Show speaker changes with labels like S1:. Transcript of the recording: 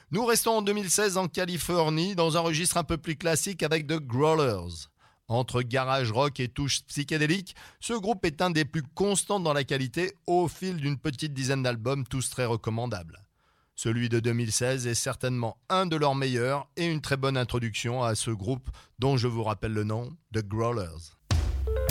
S1: Nous restons en 2016 en Californie, dans un registre un peu plus classique avec The Growlers. Entre garage rock et touches psychédéliques, ce groupe est un des plus constants dans la qualité au fil d'une petite dizaine d'albums, tous très recommandables. Celui de 2016 est certainement un de leurs meilleurs et une très bonne introduction à ce groupe dont je vous rappelle le nom, The Growlers.